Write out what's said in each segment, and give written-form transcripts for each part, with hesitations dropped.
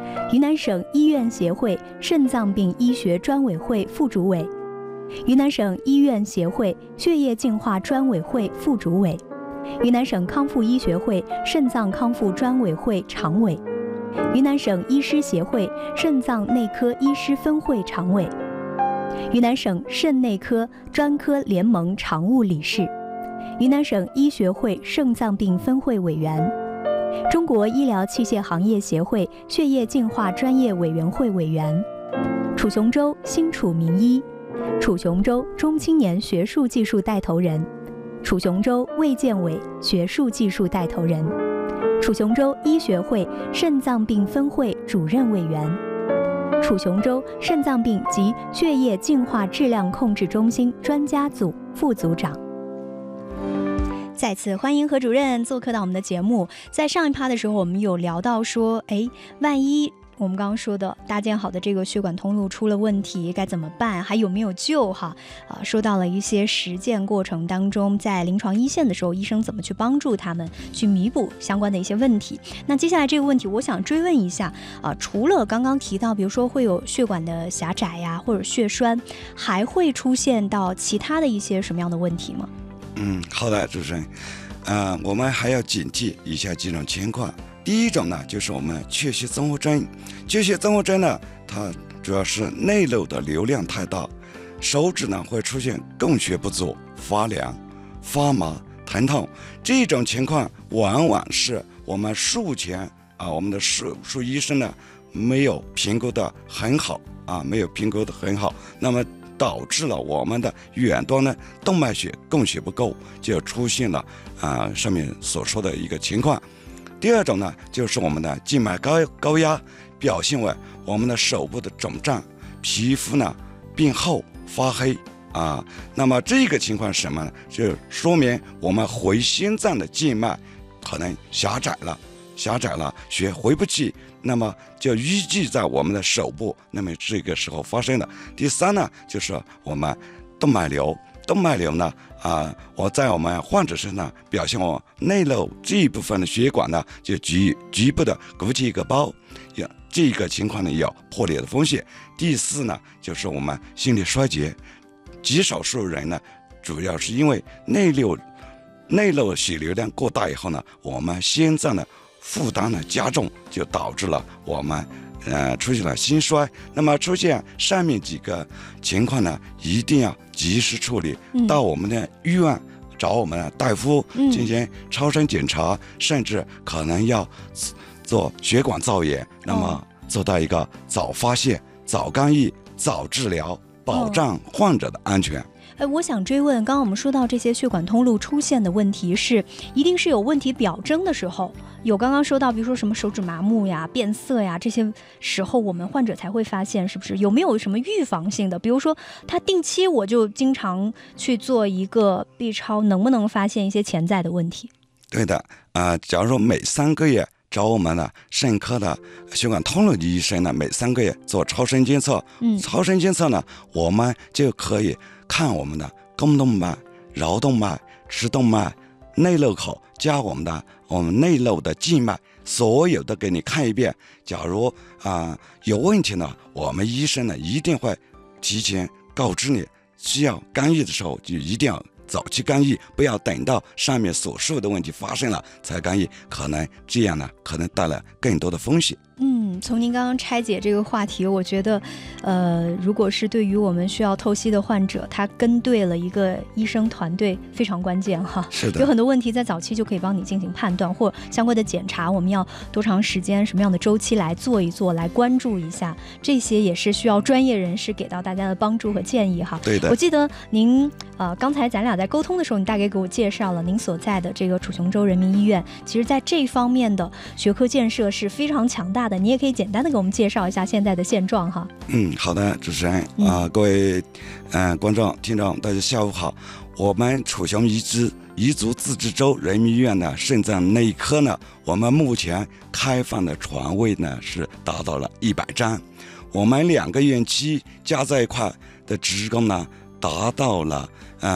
云南省医院协会肾脏病医学专委会副主委，云南省医院协会血液净化专委会副主委，云南省康复医学会肾脏康复专委会常委，云南省医师协会肾脏内科医师分会常委，云南省肾内科专科联盟常务理事，云南省医学会肾脏病分会委员，中国医疗器械行业协会血液净化专业委员会委员，楚雄州新楚名医，楚雄州中青年学术技术带头人，楚雄州卫健委学术技术带头人，楚雄州医学会肾脏病分会主任委员，楚雄州肾脏病及血液净化质量控制中心专家组副组长。再次欢迎何主任做客到我们的节目。在上一趴的时候，我们有聊到说，万一我们刚刚说的搭建好的这个血管通路出了问题该怎么办，还有没有救哈？说到了一些实践过程当中，在临床一线的时候，医生怎么去帮助他们去弥补相关的一些问题。那接下来这个问题我想追问一下除了刚刚提到比如说会有血管的狭窄呀或者血栓，还会出现到其他的一些什么样的问题吗？ 好的，主持人，我们还要警惕以下几种情况。第一种呢，就是我们缺血综合征。缺血综合征呢，它主要是内漏的流量太大，手指呢会出现供血不足、发凉、发麻、疼痛。这种情况往往是我们术前我们的术医生呢没有评估的很好那么导致了我们的远端的动脉血供血不够，就出现了上面所说的一个情况。第二种呢，就是我们的静脉高压，表现为我们的手部的肿胀，皮肤呢变厚发黑那么这个情况是什么呢？就说明我们回心脏的静脉可能狭窄了，血回不去，那么就淤积在我们的手部，那么这个时候发生的。第三呢，就是我们动脉瘤呢我在我们患者身上表现我内漏这一部分的血管呢就局部的鼓起一个包，这个情况呢有破裂的风险。第四呢，就是我们心力衰竭，极少数人呢主要是因为内漏血流量过大以后呢，我们心脏的负担呢加重，就导致了我们出现了心衰。那么出现上面几个情况呢，一定要及时处理，到我们的医院找我们的大夫进行超声检查，甚至可能要做血管造影，那么做到一个早发现、早干预、早治疗，保障患者的安全。 我想追问，刚刚我们说到这些血管通路出现的问题一定是有问题表征的时候，有刚刚说到比如说什么手指麻木呀、变色呀，这些时候我们患者才会发现，是不是有没有什么预防性的，比如说他定期我就经常去做一个 B 超，能不能发现一些潜在的问题？ 对的假如说每3个月找我们的肾科的血管通路的医生呢，每3个月做超声监测，超声监测呢，我们就可以看我们的肱动脉、桡动脉、尺动脉、内漏口加我们内漏的静脉，所有的给你看一遍。假如有问题呢，我们医生呢一定会提前告知你，需要干预的时候就一定要早期干预，不要等到上面所说的问题发生了才干预，可能这样呢可能带来更多的风险。 从您刚刚拆解这个话题，我觉得如果是对于我们需要透析的患者，他跟对了一个医生团队非常关键哈。 是的， 有很多问题在早期就可以帮你进行判断，或相关的检查我们要多长时间什么样的周期来做一做，来关注一下，这些也是需要专业人士给到大家的帮助和建议哈。 对的， 我记得您刚才咱俩在沟通的时候，你大概给我介绍了您所在的这个楚雄州人民医院，其实在这方面的学科建设是非常强大的，你也可以简单的给我们介绍一下现在的现状哈。 好的，主持人各位观众听众大家下午好。我们楚雄彝族自治州人民医院的肾脏内科呢，我们目前开放的床位呢是达到了100张，我们2个院区加在一块的职工呢达到了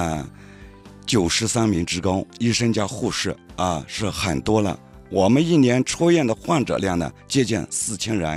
93名职工，医生加护士是很多了。我们一年出院的患者量呢接近4000人，